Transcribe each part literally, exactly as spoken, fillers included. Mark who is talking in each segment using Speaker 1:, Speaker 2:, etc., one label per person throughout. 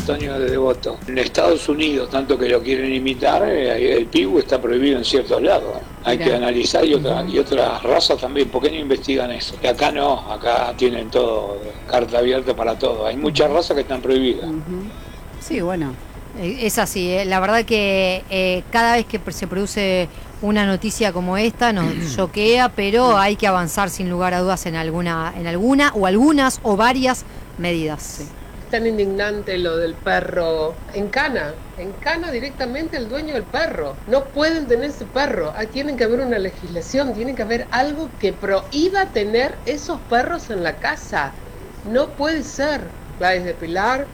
Speaker 1: Antonio de Devoto. En Estados Unidos, tanto que lo quieren imitar, eh, el pibu está prohibido en ciertos lados. Hay
Speaker 2: Mirá.
Speaker 1: que analizar y, otra, y otras razas también. ¿Por qué no investigan eso? Y acá no, acá tienen todo, carta abierta para todo. Hay muchas razas que están prohibidas.
Speaker 2: Ujú. Sí, bueno.
Speaker 3: Es así, ¿eh? La verdad que eh, cada vez que se produce una noticia como esta nos choquea, pero hay que avanzar sin lugar a dudas en alguna, en alguna o algunas o varias medidas.
Speaker 2: Sí.
Speaker 4: Tan indignante lo del perro en Cana, en Cana directamente el dueño del perro. No pueden tener ese perro, ahí tienen que haber una legislación, tiene que haber algo que prohíba tener esos perros en la casa. No puede ser. Gladys de Pilar.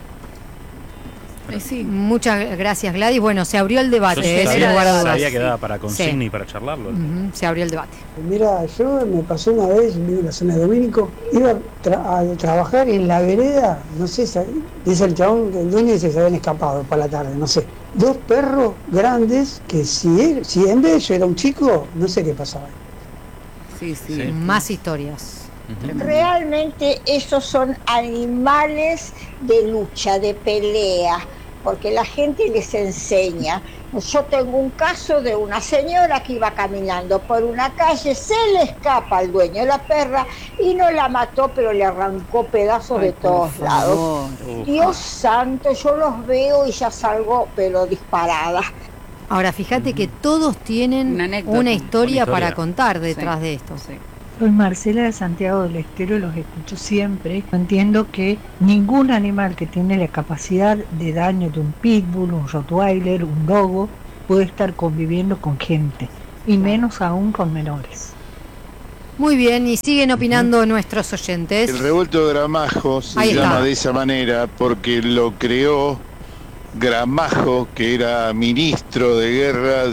Speaker 2: Eh, sí.
Speaker 3: Muchas gracias, Gladys. Bueno, se abrió el
Speaker 5: Yo
Speaker 3: debate,
Speaker 5: sí
Speaker 3: eh, sin
Speaker 5: sabía,
Speaker 3: lugar a dudas.
Speaker 5: sabía que daba para consigna
Speaker 3: Sí.
Speaker 5: y para charlarlo.
Speaker 3: Ujú, se abrió el debate.
Speaker 6: Mira, yo me pasó una vez, vivo en la zona de Domínico, iba tra- a trabajar en la vereda, no sé, sa- dice el chabón, el dueño dice que se habían escapado para la tarde, no sé. Dos perros grandes que si, él- si en vez yo era un chico, no sé qué pasaba.
Speaker 2: Sí, sí.
Speaker 5: Sí.
Speaker 3: Más historias.
Speaker 2: Tremendo.
Speaker 7: Realmente esos son animales de lucha, de pelea, porque la gente les enseña. Yo tengo un caso de una señora que iba caminando por una calle, se le escapa al dueño de la perra y no la mató, pero le arrancó pedazos
Speaker 2: Ay,
Speaker 7: de
Speaker 2: por
Speaker 7: todos lados.
Speaker 2: favor.
Speaker 7: Dios santo, yo los veo y ya salgo pero disparada.
Speaker 3: Ahora, fíjate que todos tienen
Speaker 2: Una
Speaker 3: una,
Speaker 2: anécdota.
Speaker 3: historia
Speaker 5: Una
Speaker 3: para
Speaker 5: historia.
Speaker 3: contar detrás
Speaker 2: Sí.
Speaker 3: de esto.
Speaker 2: Sí.
Speaker 8: Soy Marcela de Santiago del Estero, los escucho siempre. Entiendo que ningún animal que tiene la capacidad de daño de un pitbull, un rottweiler, un dogo, puede estar conviviendo con gente, y menos aún con menores.
Speaker 3: Muy bien, y siguen opinando nuestros
Speaker 9: El
Speaker 3: oyentes.
Speaker 9: revuelto de Gramajo se
Speaker 3: Ahí
Speaker 9: llama
Speaker 3: está.
Speaker 9: de esa manera porque lo creó Gramajo, que era ministro de guerra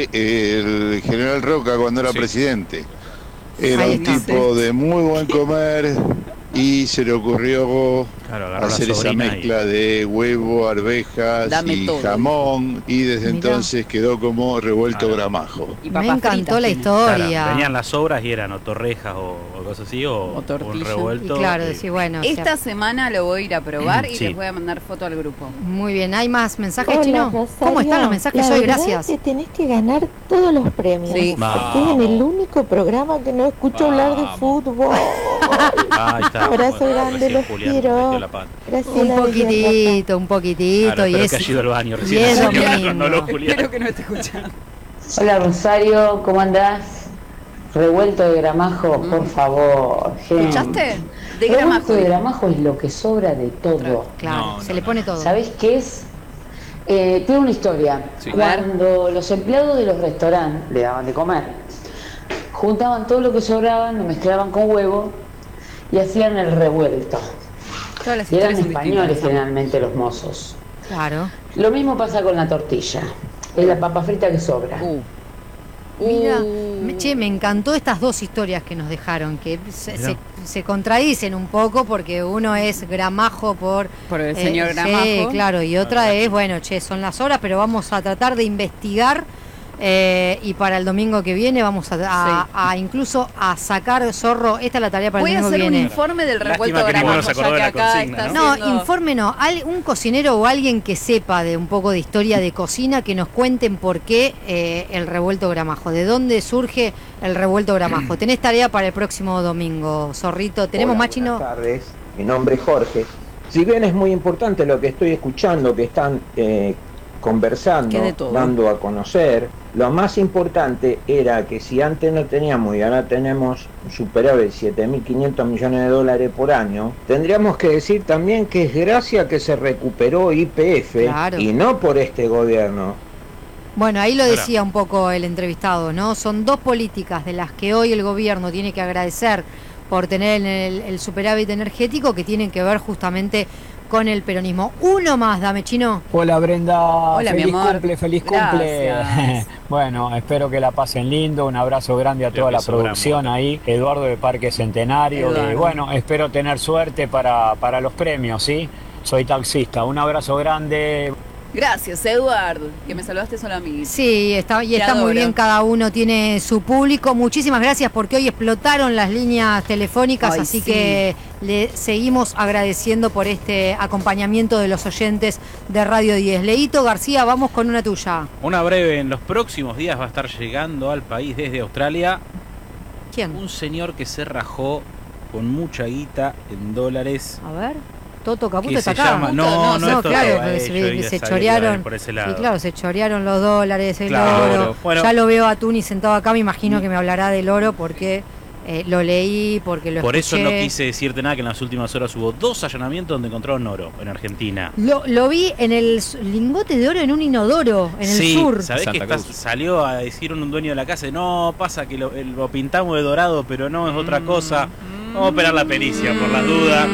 Speaker 9: del general Roca cuando era
Speaker 5: Sí.
Speaker 9: presidente. Era
Speaker 3: Ahí
Speaker 9: un
Speaker 3: está.
Speaker 9: tipo de muy buen comer y se le ocurrió
Speaker 5: Claro, agarró
Speaker 9: hacer
Speaker 5: la
Speaker 9: esa
Speaker 5: sobrina y-
Speaker 9: mezcla de huevo, arvejas
Speaker 2: Dame
Speaker 9: y
Speaker 2: todo.
Speaker 9: jamón, y desde
Speaker 3: Mirá.
Speaker 9: entonces quedó como revuelto
Speaker 5: Claro.
Speaker 9: Gramajo.
Speaker 2: Y
Speaker 3: Me
Speaker 2: papas
Speaker 3: encantó
Speaker 2: fritas
Speaker 3: la
Speaker 2: tiene.
Speaker 3: historia.
Speaker 5: Claro, venían las sobras y eran o torrejas o, o cosas así, o,
Speaker 2: O tortilla.
Speaker 5: un revuelto.
Speaker 3: Y claro,
Speaker 5: eh,
Speaker 3: decir, bueno, o sea,
Speaker 2: Esta semana lo voy a ir a probar y
Speaker 5: Sí.
Speaker 2: les voy a mandar foto al grupo.
Speaker 3: muy bien. ¿Hay más mensajes,
Speaker 10: Hola,
Speaker 3: Chino?
Speaker 10: Rosario.
Speaker 3: ¿Cómo están los mensajes
Speaker 10: La
Speaker 3: hoy?
Speaker 10: verdad
Speaker 3: Gracias.
Speaker 10: es que tenés que ganar todos los premios.
Speaker 2: Sí.
Speaker 10: Porque es el único programa que no escucho hablar de
Speaker 5: Vamos.
Speaker 10: fútbol.
Speaker 5: Ah, ahí está.
Speaker 10: Abrazo
Speaker 5: Bueno,
Speaker 10: grande,
Speaker 5: recién
Speaker 10: los
Speaker 5: Julián
Speaker 10: quiero.
Speaker 5: metió la pata.
Speaker 10: Gracias.
Speaker 3: Un poquitito, un poquitito.
Speaker 5: Claro,
Speaker 3: y
Speaker 5: espero
Speaker 3: es,
Speaker 5: que haya ido al baño
Speaker 3: y
Speaker 5: recién.
Speaker 3: es
Speaker 5: el señor,
Speaker 3: domingo.
Speaker 5: no lo Julián.
Speaker 2: Espero que no esté escuchando.
Speaker 11: Hola Rosario, ¿cómo andás? Revuelto de Gramajo,
Speaker 2: Mm.
Speaker 11: por favor. gente.
Speaker 2: ¿Escuchaste? De
Speaker 11: Revuelto
Speaker 2: Gramajo.
Speaker 11: de Gramajo es lo que sobra de todo.
Speaker 3: Claro,
Speaker 5: No,
Speaker 3: se
Speaker 5: no,
Speaker 3: le
Speaker 5: no.
Speaker 3: pone todo.
Speaker 11: ¿Sabés qué es? Eh, tiene una historia.
Speaker 5: Sí.
Speaker 11: Cuando los empleados de los restaurantes le daban de comer, juntaban todo lo que sobraban, lo mezclaban con huevo y hacían el revuelto.
Speaker 2: Todas las
Speaker 11: Y eran
Speaker 2: historias son
Speaker 11: españoles
Speaker 2: distintas.
Speaker 11: generalmente los mozos.
Speaker 3: Claro.
Speaker 11: Lo mismo pasa con la tortilla. Es la papa frita que sobra.
Speaker 2: Uh.
Speaker 3: Mira,
Speaker 2: Uh.
Speaker 3: me- che, me encantó estas dos historias que nos dejaron, que se,
Speaker 5: Mirá.
Speaker 3: se, se contradicen un poco porque uno es Gramajo por...
Speaker 2: Por el
Speaker 3: eh,
Speaker 2: señor
Speaker 3: sí,
Speaker 2: Gramajo.
Speaker 3: claro, y otra es, bueno, che, son las horas, pero vamos a tratar de investigar eh, y para el domingo que viene vamos a, a-
Speaker 2: Sí.
Speaker 3: a incluso a sacar, Zorro, esta es la tarea para
Speaker 2: Voy
Speaker 3: el
Speaker 2: a
Speaker 3: domingo
Speaker 2: hacer
Speaker 3: que
Speaker 2: un
Speaker 3: viene.
Speaker 2: informe del
Speaker 5: Lástima
Speaker 2: revuelto
Speaker 5: que ninguno
Speaker 2: Gramajo,
Speaker 5: se acordó
Speaker 2: ya
Speaker 5: de
Speaker 2: que
Speaker 5: la
Speaker 2: acá
Speaker 5: consigna,
Speaker 2: está
Speaker 5: ¿no?
Speaker 3: No,
Speaker 2: haciendo-
Speaker 3: informe no, Al- un cocinero o alguien que sepa de un poco de historia de cocina que nos cuenten por qué eh, el revuelto Gramajo, de dónde surge el revuelto Gramajo. Tenés tarea para el próximo domingo, Zorrito. ¿Tenemos
Speaker 12: Hola,
Speaker 3: más, Chino?
Speaker 12: Buenas tardes, mi nombre es Jorge. Si bien es muy importante lo que estoy escuchando, que están eh, conversando,
Speaker 2: Que de todo.
Speaker 12: dando a conocer, lo más importante era que si antes no teníamos y ahora tenemos un superávit de siete mil quinientos millones de dólares por año, tendríamos que decir también que es gracias a que se recuperó Y P F
Speaker 3: Claro.
Speaker 12: y no por este gobierno.
Speaker 3: Bueno, ahí lo
Speaker 5: Ahora.
Speaker 3: decía un poco el entrevistado, ¿no? Son dos políticas de las que hoy el gobierno tiene que agradecer por tener el, el superávit energético que tienen que ver justamente con el peronismo. Uno más, dame, Chino.
Speaker 13: Hola Brenda,
Speaker 2: Hola, mi
Speaker 13: feliz
Speaker 2: amor.
Speaker 13: cumple, feliz cumple.
Speaker 2: Gracias.
Speaker 13: Bueno, espero que la pasen lindo, un abrazo grande a
Speaker 5: Creo
Speaker 13: toda
Speaker 5: que
Speaker 13: la
Speaker 5: sobramos.
Speaker 13: producción ahí, Eduardo de Parque Centenario,
Speaker 2: Eduardo.
Speaker 13: y bueno, espero tener suerte para, para los premios, ¿sí? Soy taxista, un abrazo grande.
Speaker 2: Gracias, Eduardo, que me salvaste solo a mí.
Speaker 3: Sí, está, y
Speaker 2: Te
Speaker 3: está
Speaker 2: adoro.
Speaker 3: muy bien, cada uno tiene su público. Muchísimas gracias porque hoy explotaron las líneas telefónicas,
Speaker 2: Ay,
Speaker 3: así
Speaker 2: sí.
Speaker 3: que le seguimos agradeciendo por este acompañamiento de los oyentes de Radio diez. Leito García, vamos con una tuya.
Speaker 5: Una breve, en los próximos días va a estar llegando al país desde Australia
Speaker 3: ¿Quién?
Speaker 5: un señor que se rajó con mucha guita en dólares.
Speaker 3: A ver. Toto Caputo
Speaker 5: que
Speaker 3: está
Speaker 5: se
Speaker 3: acá.
Speaker 5: llama, no, no, es Toto,
Speaker 3: claro,
Speaker 5: eh,
Speaker 3: porque
Speaker 5: yo
Speaker 3: se,
Speaker 5: ya
Speaker 3: se
Speaker 5: sabía que iba a
Speaker 3: chorearon.
Speaker 5: ir por ese lado.
Speaker 3: Sí, claro, se chorearon los dólares, el
Speaker 5: Claro,
Speaker 3: oro.
Speaker 5: bueno.
Speaker 3: Ya lo veo a Tuni sentado acá, me imagino que me hablará del oro porque eh, lo leí, porque lo
Speaker 5: Por eso
Speaker 3: escuché.
Speaker 5: no quise decirte nada, que en las últimas horas hubo dos allanamientos donde encontraron oro en Argentina.
Speaker 3: Lo, lo vi en el s- lingote de oro en un inodoro, en el
Speaker 5: Sí,
Speaker 3: sur.
Speaker 5: ¿sabés que está- salió a decir un dueño de la casa? No, pasa que lo, el- lo pintamos de dorado, pero no, es otra cosa. Vamos a esperar la pericia por las dudas.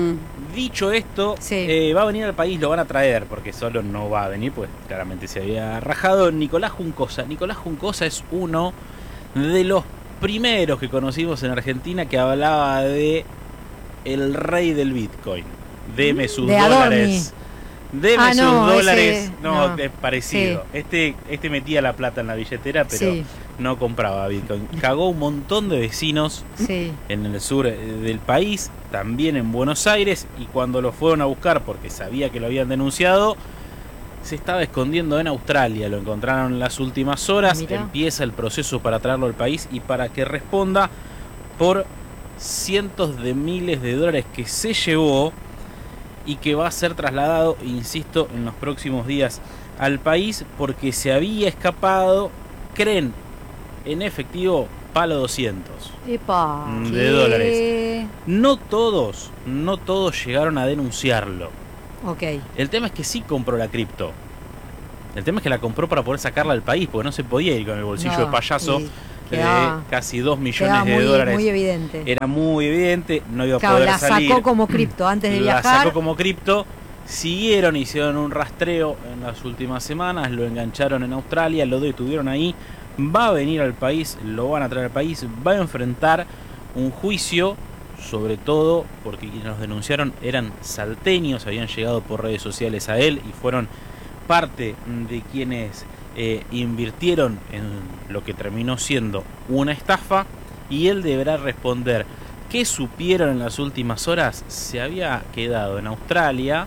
Speaker 5: Dicho esto, eh, va a venir al país, lo van a traer, porque solo no va a venir, pues claramente se había rajado. Nicolás Juncosa. Nicolás Juncosa es uno de los primeros que conocimos en Argentina que hablaba de el rey del Bitcoin. Deme sus
Speaker 3: De
Speaker 5: dólares. Deme
Speaker 3: Ah,
Speaker 5: sus
Speaker 3: no,
Speaker 5: dólares.
Speaker 3: ese-
Speaker 5: no,
Speaker 3: no.
Speaker 5: es parecido. Este, este metía la plata en la billetera, pero
Speaker 3: Sí.
Speaker 5: no compraba Bitcoin. Cagó un montón de vecinos
Speaker 3: Sí.
Speaker 5: en el sur eh, del país, también en Buenos Aires, y cuando lo fueron a buscar porque sabía que lo habían denunciado, se estaba escondiendo en Australia. Lo encontraron en las últimas horas.
Speaker 3: Mirá.
Speaker 5: Empieza el proceso para traerlo al país y para que responda por cientos de miles de dólares que se llevó y que va a ser trasladado, insisto, en los próximos días al país porque se había escapado, creen, en efectivo, palo doscientos
Speaker 3: Epa.
Speaker 5: de
Speaker 3: ¿Qué?
Speaker 5: dólares. No todos, no todos llegaron a denunciarlo.
Speaker 3: Ok.
Speaker 5: El tema es que sí compró la cripto. El tema es que la compró para poder sacarla al país, porque no se podía ir con el bolsillo
Speaker 3: No,
Speaker 5: de payaso
Speaker 3: y
Speaker 5: de
Speaker 3: quedaba-
Speaker 5: casi dos millones
Speaker 3: quedaba
Speaker 5: de
Speaker 3: muy-
Speaker 5: dólares.
Speaker 3: muy evidente.
Speaker 5: Era muy evidente, no iba a
Speaker 3: Claro,
Speaker 5: poder
Speaker 3: la
Speaker 5: salir.
Speaker 3: sacó como cripto antes de
Speaker 5: La
Speaker 3: viajar.
Speaker 5: sacó como cripto. Siguieron, hicieron un rastreo en las últimas semanas, lo engancharon en Australia, lo detuvieron ahí. Va a venir al país, lo van a traer al país, va a enfrentar un juicio, sobre todo porque quienes los denunciaron eran salteños, habían llegado por redes sociales a él y fueron parte de quienes eh, invirtieron en lo que terminó siendo una estafa, y él deberá responder. ¿Qué supieron en las últimas horas? Se había quedado en Australia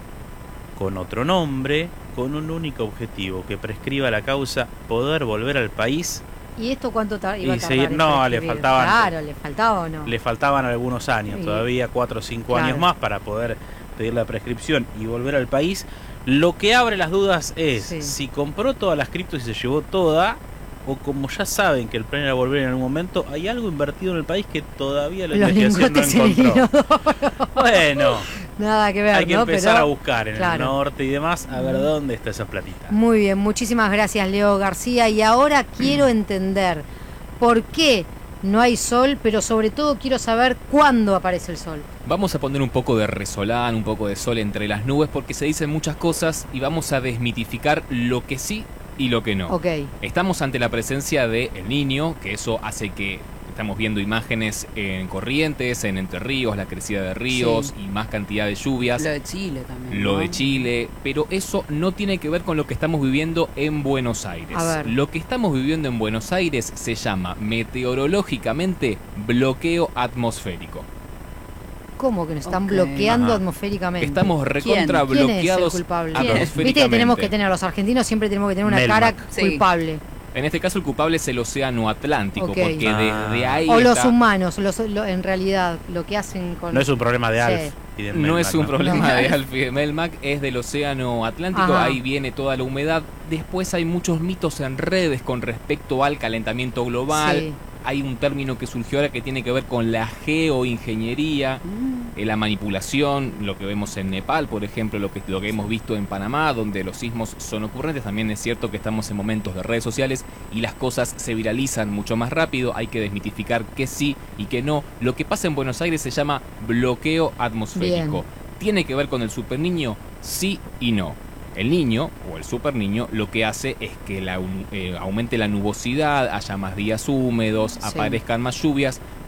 Speaker 5: con otro nombre, con un único objetivo, que prescriba la causa, poder volver al país.
Speaker 3: ¿Y esto cuánto tar- iba
Speaker 5: Y
Speaker 3: a tardar?
Speaker 5: seguir-
Speaker 3: en
Speaker 5: no, le
Speaker 3: prescribir?
Speaker 5: faltaban-
Speaker 3: Claro, le faltaba o no.
Speaker 5: Le faltaban algunos años,
Speaker 3: Sí.
Speaker 5: todavía cuatro o cinco
Speaker 3: Claro.
Speaker 5: años más para poder pedir la prescripción y volver al país. Lo que abre las dudas es
Speaker 3: Sí.
Speaker 5: si compró todas las criptos y se llevó toda, o como ya saben que el plan era volver en algún momento, hay algo invertido en el país que todavía la
Speaker 3: Los
Speaker 5: investigación no
Speaker 3: lingotes en el
Speaker 5: encontró. Bueno,
Speaker 3: Nada que ver,
Speaker 5: hay que
Speaker 3: ¿no?
Speaker 5: empezar
Speaker 3: Pero-
Speaker 5: a buscar en
Speaker 3: claro.
Speaker 5: el norte y demás a ver dónde está esa platita.
Speaker 3: Muy bien, muchísimas gracias, Leo García. Y ahora quiero entender por qué no hay sol, pero sobre todo quiero saber cuándo aparece el sol.
Speaker 14: Vamos a poner un poco de resolán, un poco de sol entre las nubes, porque se dicen muchas cosas y vamos a desmitificar lo que sí y lo que no.
Speaker 3: Ok.
Speaker 14: Estamos ante la presencia de El Niño, que eso hace que estamos viendo imágenes en Corrientes, en Entre Ríos, la crecida de ríos
Speaker 2: Sí.
Speaker 14: y más cantidad de lluvias.
Speaker 2: Lo de Chile también.
Speaker 14: Lo
Speaker 2: ¿no?
Speaker 14: de Chile, pero eso no tiene que ver con lo que estamos viviendo en Buenos Aires.
Speaker 3: A ver.
Speaker 14: Lo que estamos viviendo en Buenos Aires se llama meteorológicamente bloqueo atmosférico.
Speaker 3: ¿Cómo que nos están
Speaker 14: Ok.
Speaker 3: bloqueando
Speaker 14: Ajá.
Speaker 3: atmosféricamente?
Speaker 14: Estamos recontra
Speaker 3: ¿Quién? ¿Quién es el
Speaker 14: bloqueados
Speaker 3: culpable?
Speaker 14: atmosféricamente.
Speaker 3: Viste que tenemos que tener, los argentinos siempre tenemos que tener una
Speaker 14: Melmac.
Speaker 3: cara
Speaker 14: Sí.
Speaker 3: culpable.
Speaker 14: En este caso el culpable es el océano Atlántico,
Speaker 3: Ok.
Speaker 14: porque
Speaker 5: Ah.
Speaker 14: de, de ahí
Speaker 3: O los
Speaker 14: está-
Speaker 3: humanos, los, lo- en realidad, lo que hacen con...
Speaker 5: No es un problema de
Speaker 3: Sí.
Speaker 5: Alf y de
Speaker 14: No
Speaker 5: Melmac,
Speaker 14: es un
Speaker 5: ¿no?
Speaker 14: problema
Speaker 3: No.
Speaker 14: de Alf y de Melmac, es del océano Atlántico,
Speaker 3: Ajá.
Speaker 14: ahí viene toda la humedad. Después hay muchos mitos en redes con respecto al calentamiento global.
Speaker 3: Sí.
Speaker 14: Hay un término que surgió ahora que tiene que ver con la geoingeniería,
Speaker 3: Mm.
Speaker 14: eh, la manipulación, lo que vemos en Nepal, por ejemplo, lo que, lo que hemos visto en Panamá, donde los sismos son ocurrentes. También es cierto que estamos en momentos de redes sociales y las cosas se viralizan mucho más rápido. Hay que desmitificar que sí y que no. Lo que pasa en Buenos Aires se llama bloqueo atmosférico.
Speaker 3: Bien.
Speaker 14: ¿Tiene que ver con el superniño? Sí y no. El niño o el superniño lo que hace es que la, eh, aumente la nubosidad, haya más días húmedos,
Speaker 3: Sí.
Speaker 14: aparezcan más lluvias,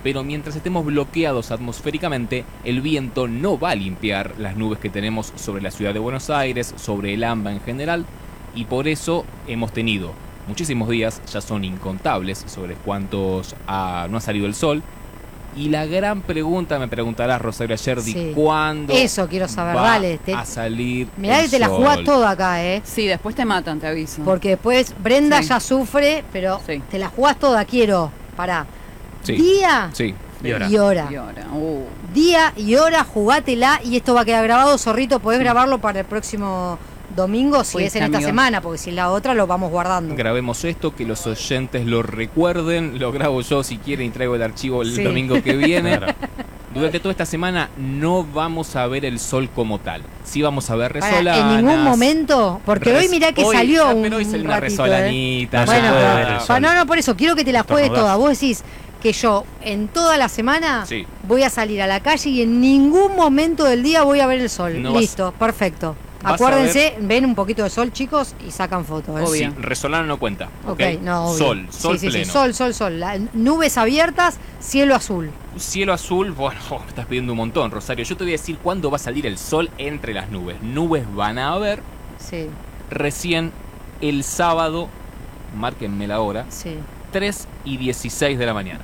Speaker 14: pero mientras estemos bloqueados atmosféricamente, el viento no va a limpiar las nubes que tenemos sobre la ciudad de Buenos Aires, sobre el AMBA en general, y por eso hemos tenido muchísimos días, ya son incontables, sobre cuántos ha, no ha salido el sol. Y la gran pregunta, me preguntarás, Rosario Ayerdi,
Speaker 3: Sí.
Speaker 14: ¿cuándo
Speaker 3: Eso quiero saber,
Speaker 14: va
Speaker 3: dale. Te,
Speaker 14: a salir
Speaker 3: mirá
Speaker 14: el
Speaker 3: que te la
Speaker 14: sol?
Speaker 3: jugás toda acá, ¿eh?
Speaker 2: Sí, después te matan, te aviso.
Speaker 3: Porque después Brenda
Speaker 2: Sí.
Speaker 3: ya sufre, pero
Speaker 2: Sí.
Speaker 3: te la jugás toda, quiero. Pará.
Speaker 14: Sí.
Speaker 3: Día
Speaker 14: Sí.
Speaker 5: Y ahora.
Speaker 3: y hora.
Speaker 2: Y ahora, uh.
Speaker 3: Día y hora, jugátela y esto va a quedar grabado. Zorrito, podés grabarlo para el próximo domingo si
Speaker 2: Fuiste,
Speaker 3: es en esta
Speaker 2: amigo.
Speaker 3: semana, porque si es la otra lo vamos guardando.
Speaker 14: Grabemos esto, que los oyentes lo recuerden, lo grabo yo si quieren y traigo el archivo el
Speaker 3: Sí.
Speaker 14: domingo que viene.
Speaker 5: Claro.
Speaker 14: Durante toda esta semana no vamos a ver el sol como tal. Sí vamos a ver
Speaker 3: Pará,
Speaker 14: resolanas.
Speaker 3: en ningún momento, porque hoy
Speaker 14: Res-
Speaker 3: mirá que
Speaker 14: hoy-
Speaker 3: salió
Speaker 14: ah,
Speaker 3: un,
Speaker 14: pero hoy salió
Speaker 3: un
Speaker 14: una
Speaker 3: ratito, ¿eh?
Speaker 14: resolanita.
Speaker 5: No se
Speaker 3: Bueno,
Speaker 5: puede
Speaker 3: pero-
Speaker 5: ver el
Speaker 3: pa-
Speaker 5: sol.
Speaker 3: no, no, por eso quiero que te la juegues
Speaker 5: Estornudás.
Speaker 3: toda. Vos decís que yo en toda la semana
Speaker 14: Sí.
Speaker 3: voy a salir a la calle y en ningún momento del día voy a ver el sol.
Speaker 14: No vas-
Speaker 3: Listo, perfecto.
Speaker 14: vas a
Speaker 3: Acuérdense, ven un poquito de sol, chicos, y sacan fotos. ¿eh?
Speaker 14: Sí, resolana no cuenta.
Speaker 3: Ok,
Speaker 14: ¿ok?
Speaker 3: no, obvio.
Speaker 14: Sol, sol
Speaker 3: sí, sí,
Speaker 14: pleno.
Speaker 3: sí, sol, sol, sol. La- nubes abiertas, cielo azul.
Speaker 14: Cielo azul, bueno, me estás pidiendo un montón, Rosario. Yo te voy a decir cuándo va a salir el sol entre las nubes. Nubes van a haber
Speaker 3: Sí,
Speaker 14: recién el sábado, márquenme la hora,
Speaker 3: sí.
Speaker 14: tres y dieciséis de la mañana.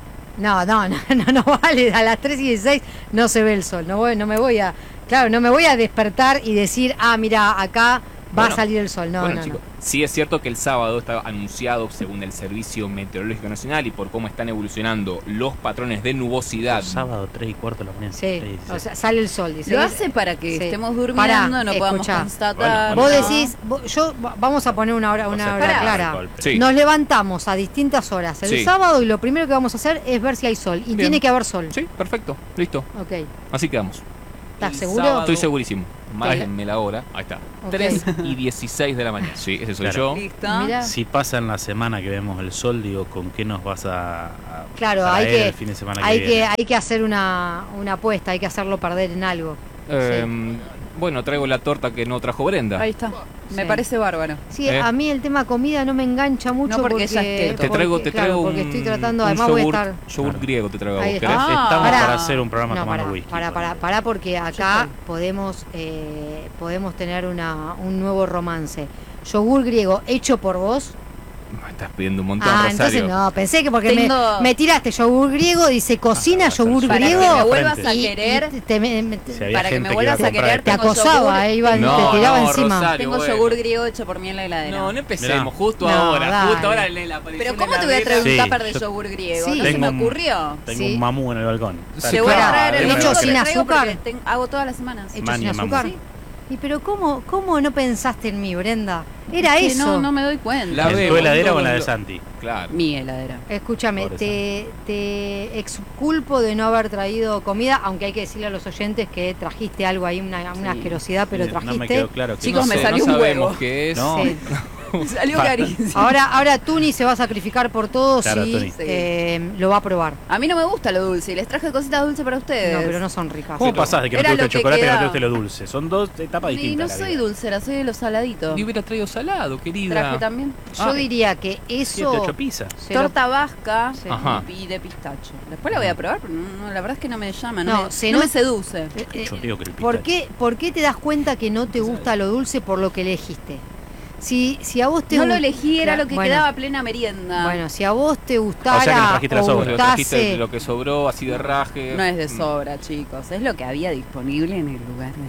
Speaker 3: No, no, no, no, no vale. A las tres y dieciséis no se ve el sol. No, voy, no me voy a. Claro, no me voy a despertar y decir, ah, mira, acá va
Speaker 14: Bueno,
Speaker 3: a salir el sol. No,
Speaker 14: bueno,
Speaker 3: no,
Speaker 14: chicos,
Speaker 3: no.
Speaker 14: sí es cierto que el sábado está anunciado, según el Servicio Meteorológico Nacional y por cómo están evolucionando los patrones de nubosidad.
Speaker 5: Sábado, tres y cuarto de la mañana.
Speaker 3: Sí,
Speaker 5: tres y dieciséis.
Speaker 3: o sea, sale el sol. Dice.
Speaker 2: Lo hace para que
Speaker 3: Sí.
Speaker 2: estemos durmiendo,
Speaker 3: Pará,
Speaker 2: no podamos
Speaker 3: escuchá.
Speaker 2: constatar.
Speaker 3: Vos
Speaker 2: ¿no?
Speaker 3: decís, vos- yo va- vamos a poner una hora, una
Speaker 5: sea,
Speaker 3: hora
Speaker 2: pará.
Speaker 3: clara.
Speaker 14: Sí.
Speaker 3: Nos levantamos a distintas horas el
Speaker 14: Sí.
Speaker 3: sábado y lo primero que vamos a hacer es ver si hay sol. Y
Speaker 14: Bien.
Speaker 3: tiene que haber sol.
Speaker 14: Sí, perfecto, listo.
Speaker 3: Ok.
Speaker 14: Así quedamos.
Speaker 3: ¿Estás
Speaker 14: El
Speaker 3: seguro?
Speaker 14: sábado- Estoy segurísimo. Márquenme la hora. Ahí está.
Speaker 3: Ok.
Speaker 14: tres y dieciséis de la mañana. Sí, ese soy
Speaker 5: Claro.
Speaker 14: yo.
Speaker 2: ¿Listo?
Speaker 3: Mirá.
Speaker 5: Si pasa en la semana que vemos el sol, digo, ¿con qué nos vas a, a
Speaker 3: Claro,
Speaker 5: traer
Speaker 3: hay que,
Speaker 5: el fin de semana que
Speaker 3: hay
Speaker 5: viene?
Speaker 3: que, hay que hacer una, una apuesta, hay que hacerlo perder en algo.
Speaker 14: Eh, Bueno, traigo la torta que no trajo Brenda.
Speaker 2: Ahí está. Me
Speaker 3: Sí.
Speaker 2: parece bárbaro.
Speaker 3: Sí,
Speaker 14: ¿Eh?
Speaker 3: a mí el tema comida no me engancha mucho
Speaker 2: No, porque
Speaker 3: porque,
Speaker 2: ella es keto.
Speaker 14: Te traigo,
Speaker 3: porque,
Speaker 14: te traigo
Speaker 3: claro, porque
Speaker 14: un,
Speaker 3: estoy tratando,
Speaker 14: un
Speaker 3: además voy a
Speaker 14: yogur,
Speaker 3: estar.
Speaker 14: yogur
Speaker 5: Claro.
Speaker 14: griego te traigo a
Speaker 3: Ahí
Speaker 14: vos.
Speaker 3: está.
Speaker 14: ¿Querés?
Speaker 2: Ah,
Speaker 5: Estamos
Speaker 3: pará.
Speaker 5: para hacer un programa
Speaker 3: No,
Speaker 5: tomando
Speaker 3: para,
Speaker 5: whisky.
Speaker 3: para, para, para, porque acá podemos eh, podemos tener una, un nuevo romance. Yogur griego hecho por vos.
Speaker 14: Me estás pidiendo un montón,
Speaker 3: Ah,
Speaker 14: Rosario.
Speaker 3: entonces no, pensé que porque
Speaker 2: Tengo-
Speaker 3: me, me tiraste yogur griego, dice cocina
Speaker 5: Ah,
Speaker 3: yogur
Speaker 2: Para
Speaker 3: griego.
Speaker 2: que me
Speaker 5: Frente.
Speaker 2: vuelvas a
Speaker 3: y-
Speaker 2: querer,
Speaker 3: y te, me- me-
Speaker 5: Si había
Speaker 2: para que
Speaker 5: gente
Speaker 2: me vuelvas
Speaker 5: iba
Speaker 2: a
Speaker 5: comprar
Speaker 2: querer,
Speaker 5: esto.
Speaker 3: te
Speaker 2: tengo
Speaker 3: acosaba,
Speaker 2: yogur-
Speaker 3: eh, iba,
Speaker 14: No,
Speaker 3: te tiraba
Speaker 14: no,
Speaker 3: encima.
Speaker 14: Rosario.
Speaker 2: tengo
Speaker 14: bueno.
Speaker 2: yogur griego hecho por mí en la heladera.
Speaker 14: No, no empecemos.
Speaker 5: Mirá.
Speaker 14: Justo
Speaker 3: No,
Speaker 14: ahora.
Speaker 3: dale.
Speaker 14: Justo ahora le la apareció
Speaker 2: Pero
Speaker 14: en
Speaker 2: ¿cómo
Speaker 14: la
Speaker 2: te voy a traer un
Speaker 5: Sí,
Speaker 2: tupper de
Speaker 5: yo-
Speaker 2: yogur griego?
Speaker 3: Sí.
Speaker 2: No se
Speaker 5: Tengo
Speaker 2: me
Speaker 5: un-
Speaker 2: ocurrió.
Speaker 5: Tengo
Speaker 3: Sí.
Speaker 5: un mamú en el balcón.
Speaker 14: Sí,
Speaker 2: Te voy a
Speaker 3: claro.
Speaker 2: traer el
Speaker 3: Hecho
Speaker 2: domingo,
Speaker 3: sin
Speaker 2: te traigo
Speaker 3: azúcar.
Speaker 2: porque ten- hago todas las semanas.
Speaker 3: Hecho
Speaker 5: Mani,
Speaker 3: sin
Speaker 5: mamá.
Speaker 3: azúcar.
Speaker 2: Sí.
Speaker 3: Y pero cómo, cómo no pensaste en mí, Brenda? Era
Speaker 2: Que
Speaker 3: eso.
Speaker 2: No, no me doy cuenta.
Speaker 14: La
Speaker 5: ¿En
Speaker 14: veo,
Speaker 5: tu heladera
Speaker 14: todos
Speaker 5: o en la de
Speaker 14: los-
Speaker 5: Santi?
Speaker 14: Claro.
Speaker 2: Mi heladera.
Speaker 3: Escúchame,
Speaker 5: Pobre
Speaker 3: te, te exculpo de no haber traído comida, aunque hay que decirle a los oyentes que trajiste algo ahí, una, una
Speaker 2: Sí.
Speaker 3: asquerosidad, pero
Speaker 5: Sí,
Speaker 3: trajiste.
Speaker 5: No me quedó claro. que
Speaker 2: Chicos,
Speaker 5: no
Speaker 2: me
Speaker 5: sé.
Speaker 2: salió
Speaker 14: no
Speaker 2: un
Speaker 14: sabemos
Speaker 2: huevo.
Speaker 14: qué es.
Speaker 5: No.
Speaker 3: Sí.
Speaker 2: Salió carísimo.
Speaker 3: Ahora, ahora Tuni se va a sacrificar por todos
Speaker 5: Claro,
Speaker 3: y
Speaker 5: Tuni.
Speaker 3: eh, lo va a probar.
Speaker 2: A mí no me gusta lo dulce y les traje cositas dulces para ustedes.
Speaker 3: No, pero no son ricas.
Speaker 5: ¿Cómo pasás de que no
Speaker 2: Era
Speaker 5: te gusta
Speaker 2: lo
Speaker 5: el
Speaker 2: que
Speaker 5: chocolate y que no te
Speaker 2: quedaba.
Speaker 5: guste lo dulce? Son dos etapas
Speaker 2: Y
Speaker 5: distintas.
Speaker 2: no
Speaker 5: de la
Speaker 2: soy
Speaker 5: vida.
Speaker 2: dulcera, soy de los saladitos.
Speaker 14: Y hubiera traído salado, querida.
Speaker 2: Traje también.
Speaker 3: Yo
Speaker 14: Ah.
Speaker 3: diría que
Speaker 5: Siete,
Speaker 3: eso.
Speaker 5: ocho pizzas.
Speaker 3: se lo-
Speaker 2: Torta vasca
Speaker 3: Sí.
Speaker 14: Ajá.
Speaker 2: y de pistacho. Después la voy a probar, pero no, no, la verdad es que no me llama, no,
Speaker 3: No,
Speaker 2: me,
Speaker 3: se
Speaker 2: no
Speaker 3: no-
Speaker 2: me seduce.
Speaker 3: eh, eh,
Speaker 5: Yo digo que el
Speaker 3: ¿Por
Speaker 5: pistacho.
Speaker 3: qué, ¿Por qué te das cuenta que no te gusta lo dulce por lo que elegiste? Si, si a vos te
Speaker 2: No lo
Speaker 3: gust-
Speaker 2: elegí, era lo que
Speaker 3: Bueno,
Speaker 2: quedaba plena merienda.
Speaker 3: Bueno, si a vos te gustara
Speaker 5: O sea que le trajiste la
Speaker 3: o
Speaker 5: sobra.
Speaker 14: Lo trajiste
Speaker 3: gustase,
Speaker 14: lo que sobró, así de raje.
Speaker 2: No es de sobra, chicos. Es lo que había disponible en el lugar de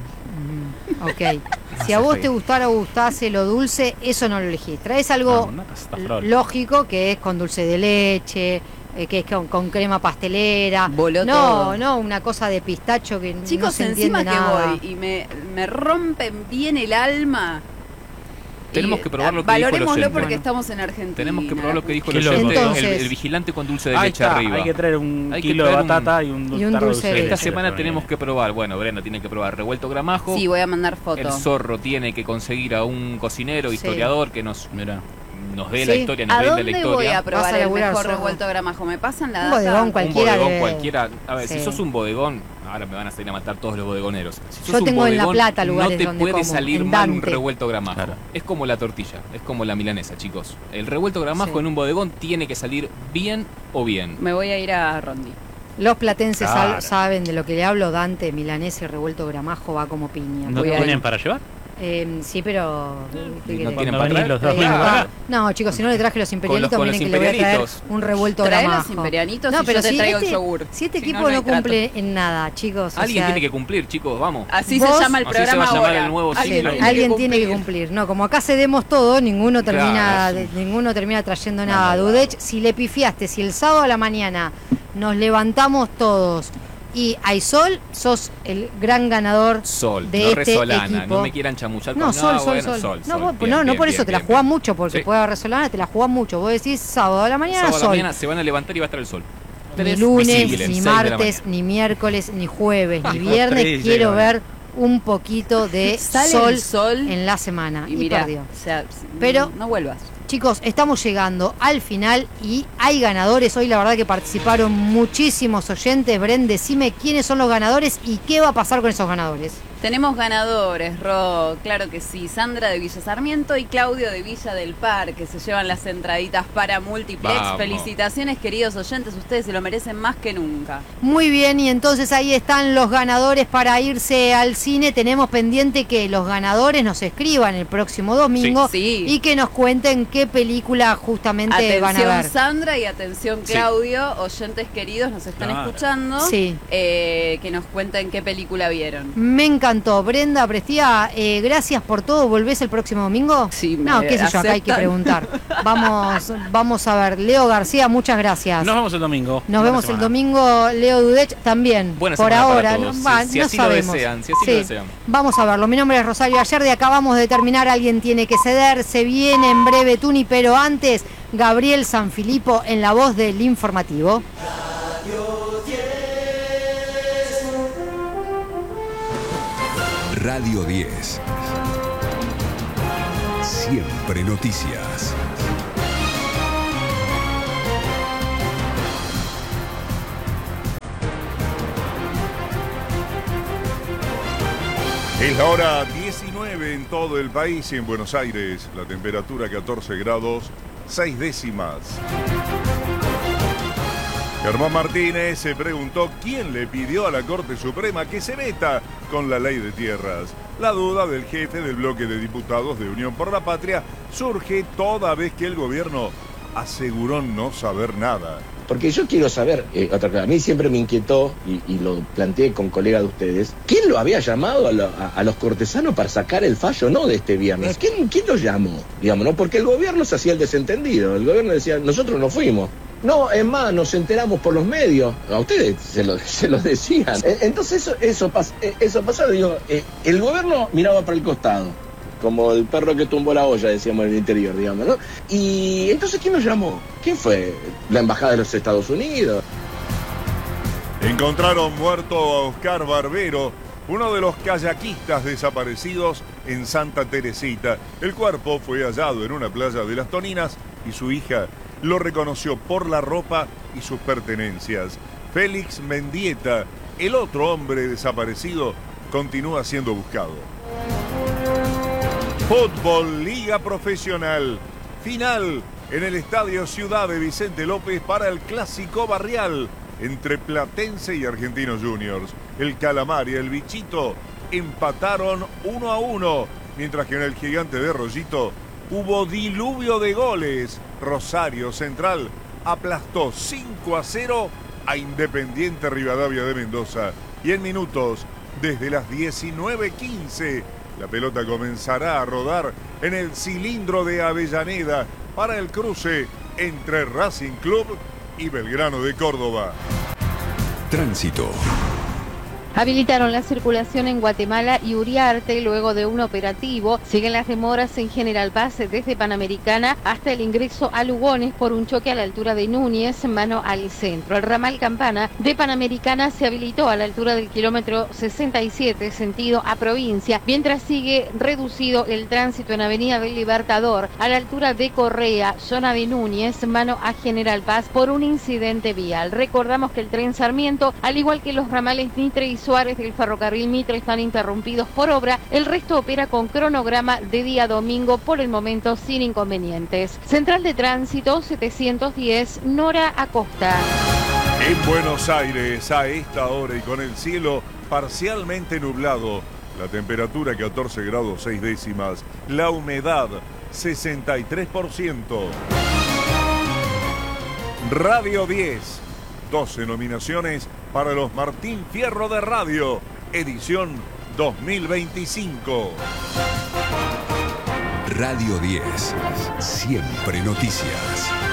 Speaker 2: Diana.
Speaker 3: ok. Si a vos te gustara o gustase lo dulce, eso no lo elegís. Traes algo
Speaker 5: No, una pasta flor.
Speaker 3: lógico, que es con dulce de leche, eh, que es con, con crema pastelera.
Speaker 2: Voló
Speaker 3: no,
Speaker 2: todo.
Speaker 3: no, una cosa de pistacho que no
Speaker 2: Chicos,
Speaker 3: se
Speaker 2: encima
Speaker 3: entiende
Speaker 2: que
Speaker 3: nada.
Speaker 2: voy y me, me rompen bien el alma.
Speaker 14: Tenemos
Speaker 2: Y,
Speaker 14: que probar lo
Speaker 2: ah,
Speaker 14: que dijo el
Speaker 2: Valorémoslo
Speaker 14: oyente.
Speaker 2: porque
Speaker 3: Bueno.
Speaker 2: estamos en Argentina.
Speaker 14: Tenemos que probar lo que dijo
Speaker 5: Qué
Speaker 14: el
Speaker 5: loco.
Speaker 14: oyente,
Speaker 3: Entonces-
Speaker 14: el, el vigilante con dulce de
Speaker 5: Ahí
Speaker 14: leche
Speaker 5: está,
Speaker 14: arriba.
Speaker 5: hay que traer un
Speaker 14: Hay que
Speaker 5: kilo
Speaker 14: traer
Speaker 5: de
Speaker 14: un-
Speaker 5: batata y un,
Speaker 3: y un
Speaker 5: tarro
Speaker 3: dulce de
Speaker 5: leche.
Speaker 14: Esta
Speaker 3: leche.
Speaker 14: semana
Speaker 5: Pero
Speaker 14: tenemos
Speaker 5: bien.
Speaker 14: que probar, bueno, Brenda tiene que probar revuelto gramajo.
Speaker 2: Sí, voy a mandar
Speaker 14: El
Speaker 2: fotos.
Speaker 14: zorro tiene que conseguir a un cocinero,
Speaker 3: Sí.
Speaker 14: historiador, que nos,
Speaker 5: Mirá.
Speaker 14: nos dé la
Speaker 3: Sí.
Speaker 14: historia, nos
Speaker 2: ¿A
Speaker 14: brinde
Speaker 2: dónde
Speaker 14: la
Speaker 2: voy
Speaker 14: historia.
Speaker 2: a probar
Speaker 3: Vas a
Speaker 2: el
Speaker 3: laburar,
Speaker 2: mejor
Speaker 3: zorro.
Speaker 2: revuelto gramajo? ¿Me pasan la
Speaker 3: Un
Speaker 2: data?
Speaker 3: bodegón
Speaker 14: Un
Speaker 3: cualquiera
Speaker 14: bodegón
Speaker 3: de-
Speaker 14: cualquiera. A ver,
Speaker 3: Sí.
Speaker 14: si sos un bodegón, ahora me van a salir a matar todos los bodegoneros. Si sos
Speaker 3: Yo
Speaker 14: un
Speaker 3: tengo en La
Speaker 14: bodegón,
Speaker 3: Plata lugares
Speaker 14: no te
Speaker 3: donde
Speaker 14: puede
Speaker 3: como,
Speaker 14: salir
Speaker 3: en
Speaker 14: mal un
Speaker 3: Dante.
Speaker 14: revuelto gramajo.
Speaker 5: Claro.
Speaker 14: Es como la tortilla, es como la milanesa, chicos. El revuelto gramajo
Speaker 2: Sí.
Speaker 14: en un bodegón tiene que salir bien o bien.
Speaker 2: Me voy a ir a Rondi.
Speaker 3: Los platenses
Speaker 5: Claro.
Speaker 3: sal- saben de lo que le hablo. Dante, milanés y revuelto gramajo va como piña.
Speaker 5: ¿No
Speaker 3: Voy a ir.
Speaker 5: tienen para llevar?
Speaker 3: Eh, sí, pero... ¿qué
Speaker 14: ¿Y no
Speaker 3: querés?
Speaker 14: tienen
Speaker 5: Cuando
Speaker 14: para
Speaker 5: venís
Speaker 14: traer?
Speaker 5: los dos
Speaker 3: Eh,
Speaker 5: mismos
Speaker 3: ah,
Speaker 5: acá.
Speaker 3: no, chicos, si no le traje los imperialitos,
Speaker 14: con los
Speaker 3: miren que le voy a traer
Speaker 14: imperialitos.
Speaker 3: un revuelto
Speaker 2: Trae
Speaker 3: gramajo.
Speaker 2: los imperialitos
Speaker 3: no,
Speaker 2: y
Speaker 3: pero
Speaker 2: yo te
Speaker 3: si
Speaker 2: traigo
Speaker 3: este,
Speaker 2: el yogur.
Speaker 3: si este
Speaker 2: Si
Speaker 3: equipo
Speaker 2: no, no
Speaker 3: no,
Speaker 2: hay trato.
Speaker 3: cumple en nada, chicos. o
Speaker 14: Alguien
Speaker 3: sea,
Speaker 14: tiene que cumplir, chicos, vamos.
Speaker 2: Así
Speaker 3: Vos-
Speaker 2: se llama el
Speaker 14: Así se va a
Speaker 2: programa
Speaker 14: llamar
Speaker 2: ahora.
Speaker 14: el nuevo
Speaker 2: Alguien
Speaker 14: ciclo.
Speaker 2: tiene
Speaker 3: Alguien
Speaker 2: que
Speaker 3: tiene que
Speaker 2: cumplir.
Speaker 3: cumplir. No, como acá cedemos todo, ninguno termina,
Speaker 14: Claro,
Speaker 3: de-
Speaker 14: sí.
Speaker 3: ninguno termina trayendo nada. Dudech, si le pifiaste, si el sábado a la mañana nos levantamos todos y hay sol, sos el gran ganador
Speaker 14: Sol,
Speaker 3: de
Speaker 14: no
Speaker 3: este
Speaker 14: resolana,
Speaker 3: equipo.
Speaker 14: no me quieran chamullar con
Speaker 3: No, sol,
Speaker 14: no,
Speaker 3: sol,
Speaker 14: bueno,
Speaker 3: sol.
Speaker 14: sol,
Speaker 3: No,
Speaker 14: sol.
Speaker 3: vos-
Speaker 14: Bien,
Speaker 3: no, no
Speaker 14: bien,
Speaker 3: por eso
Speaker 14: bien,
Speaker 3: te la
Speaker 14: bien,
Speaker 3: jugás
Speaker 14: bien.
Speaker 3: mucho, porque
Speaker 14: Sí.
Speaker 3: puede haber resolana, te la jugás mucho. Vos decís sábado a la mañana,
Speaker 14: Sábado a la
Speaker 3: sol.
Speaker 14: mañana se van a levantar y va a estar el sol.
Speaker 3: Ni
Speaker 14: Tres
Speaker 3: lunes,
Speaker 14: visibles,
Speaker 3: ni
Speaker 14: seis de la
Speaker 3: martes,
Speaker 14: mañana.
Speaker 3: ni miércoles, ni jueves, ni
Speaker 14: Ah,
Speaker 3: viernes.
Speaker 14: tres,
Speaker 3: Quiero
Speaker 14: llega.
Speaker 3: ver un poquito de
Speaker 2: Sale
Speaker 3: sol,
Speaker 2: el sol
Speaker 3: en la semana.
Speaker 2: y
Speaker 3: Y,
Speaker 2: mira,
Speaker 3: perdió.
Speaker 2: o sea,
Speaker 3: Pero-
Speaker 2: no vuelvas.
Speaker 3: Chicos, estamos llegando al final y hay ganadores. Hoy la verdad que participaron muchísimos oyentes. Bren, decime quiénes son los ganadores y qué va a pasar con esos ganadores.
Speaker 2: Tenemos ganadores, Ro, claro que sí. Sandra de Villa Sarmiento y Claudio de Villa del Par, que se llevan las entraditas para Multiplex.
Speaker 14: Vamos.
Speaker 2: Felicitaciones, queridos oyentes, ustedes se lo merecen más que nunca.
Speaker 3: Muy bien, y entonces ahí están los ganadores para irse al cine. Tenemos pendiente que los ganadores nos escriban el próximo domingo
Speaker 2: Sí.
Speaker 3: y que nos cuenten qué película justamente van a
Speaker 2: Atención
Speaker 3: ver.
Speaker 2: Sandra y atención
Speaker 14: Sí.
Speaker 2: Claudio, oyentes queridos, nos están
Speaker 5: Claro.
Speaker 2: escuchando.
Speaker 3: Sí.
Speaker 2: Eh, que nos cuenten qué película vieron.
Speaker 3: Me encantó. Brenda Prestía, eh, gracias por todo. ¿Volvés el próximo domingo?
Speaker 2: Sí, me
Speaker 3: No, qué sé yo, acá hay que
Speaker 2: aceptan.
Speaker 3: preguntar. Vamos, vamos a ver. Leo García, muchas gracias.
Speaker 5: Nos vemos el domingo.
Speaker 3: Nos
Speaker 5: Buena
Speaker 3: vemos el
Speaker 5: semana.
Speaker 3: domingo, Leo Dudech también.
Speaker 14: Buena
Speaker 3: por
Speaker 14: semana para
Speaker 3: ahora,
Speaker 14: todos.
Speaker 3: no, va,
Speaker 14: Si- si
Speaker 3: no
Speaker 14: así lo
Speaker 3: sabemos.
Speaker 14: desean, si así lo
Speaker 3: Sí.
Speaker 14: desean.
Speaker 3: Vamos a verlo. Mi nombre es Rosario Ayerde. Acabamos de terminar. Alguien tiene que ceder. Se viene en breve Tuni, pero antes, Gabriel Sanfilippo en la voz del informativo.
Speaker 15: Radio diez. Siempre noticias.
Speaker 16: Es la hora diecinueve en todo el país y en Buenos Aires. La temperatura catorce grados, seis décimas. Germán Martínez se preguntó quién le pidió a la Corte Suprema que se meta con la ley de tierras. La duda del jefe del bloque de diputados de Unión por la Patria surge toda vez que el gobierno aseguró no saber nada.
Speaker 17: Porque yo quiero saber, eh, otra cosa, a mí siempre me inquietó, y, y lo planteé con colegas de ustedes, ¿quién lo había llamado a, lo- a- a los cortesanos para sacar el fallo no de este viernes? ¿Quién, quién lo llamó? Digamos, ¿no? Porque el gobierno se hacía el desentendido, el gobierno decía, nosotros no fuimos. No, es más, nos enteramos por los medios. A ustedes se lo, se lo decían. E- Entonces eso, eso, pas- eh, eso pasaba, digo, eh, el gobierno miraba para el costado, como el perro que tumbó la olla, decíamos en el interior, digamos, ¿no? Y entonces, ¿quién nos llamó? ¿Quién fue? ¿La Embajada de los Estados Unidos?
Speaker 16: Encontraron muerto a Oscar Barbero, uno de los kayakistas desaparecidos en Santa Teresita. El cuerpo fue hallado en una playa de Las Toninas y su hija lo reconoció por la ropa y sus pertenencias. Félix Mendieta, el otro hombre desaparecido, continúa siendo buscado. Fútbol, Liga Profesional. Final en el Estadio Ciudad de Vicente López para el Clásico Barrial entre Platense y Argentinos Juniors. El Calamar y el Bichito empataron uno a uno, mientras que en el Gigante de Rollito hubo diluvio de goles. Rosario Central aplastó cinco a cero a Independiente Rivadavia de Mendoza. Y en minutos, desde las diecinueve quince, la pelota comenzará a rodar en el cilindro de Avellaneda para el cruce entre Racing Club y Belgrano de Córdoba.
Speaker 15: Tránsito.
Speaker 18: Habilitaron la circulación en Guatemala y Uriarte luego de un operativo. Siguen las demoras en General Paz desde Panamericana hasta el ingreso a Lugones por un choque a la altura de Núñez, mano al centro. El ramal Campana de Panamericana se habilitó a la altura del kilómetro sesenta y siete, sentido a provincia, mientras sigue reducido el tránsito en Avenida del Libertador a la altura de Correa, zona de Núñez, mano a General Paz por un incidente vial. Recordamos que el tren Sarmiento, al igual que los ramales Mitre y y Suárez del ferrocarril Mitre están interrumpidos por obra. El resto opera con cronograma de día domingo, por el momento sin inconvenientes. Central de Tránsito setecientos diez, Nora Acosta.
Speaker 16: En Buenos Aires, a esta hora y con el cielo parcialmente nublado, la temperatura catorce grados seis décimas, la humedad sesenta y tres por ciento. Radio diez, doce nominaciones para los Martín Fierro de Radio, edición dos mil veinticinco.
Speaker 15: Radio diez, siempre noticias.